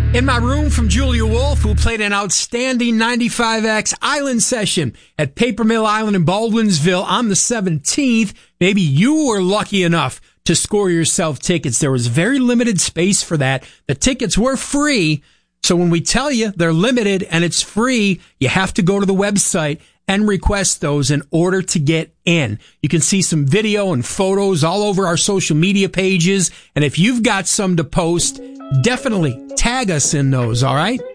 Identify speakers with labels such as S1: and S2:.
S1: In my room from Julia Wolf, who played an outstanding 95X Island session at Paper Mill Island in Baldwinsville on the 17th. Maybe you were lucky enough to score yourself tickets. There was very limited space for that. The tickets were free. So when we tell you they're limited and it's free, you have to go to the website and request those in order to get in. You can see some video and photos all over our social media pages. And if you've got some to post, definitely tag us in those, all right?